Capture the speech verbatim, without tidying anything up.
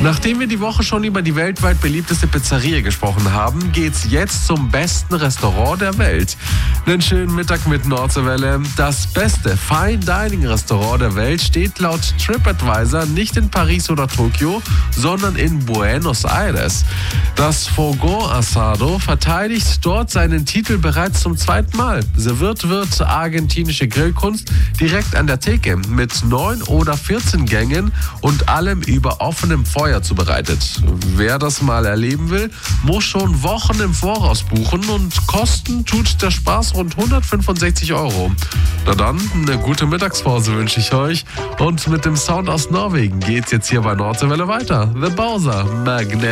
Nachdem wir die Woche schon über die weltweit beliebteste Pizzeria gesprochen haben, geht's jetzt zum besten Restaurant der Welt. Einen schönen Mittag mit Nordseewelle. Das beste Fine Dining Restaurant der Welt steht laut TripAdvisor nicht in Paris oder Tokio, sondern in Buenos Aires. Das Fogón Asado verteidigt dort seinen Titel bereits zum zweiten Mal. Serviert wird argentinische Grillkunst direkt an der Theke mit neun oder vierzehn Gängen und allem über offenem Feuer zubereitet. Wer das mal erleben will, muss schon Wochen im Voraus buchen und kosten tut der Spaß rund hundertfünfundsechzig Euro. Na dann, eine gute Mittagspause wünsche ich euch und mit dem Sound aus Norwegen geht's jetzt hier bei Nordseewelle weiter. The Bowser Magnet.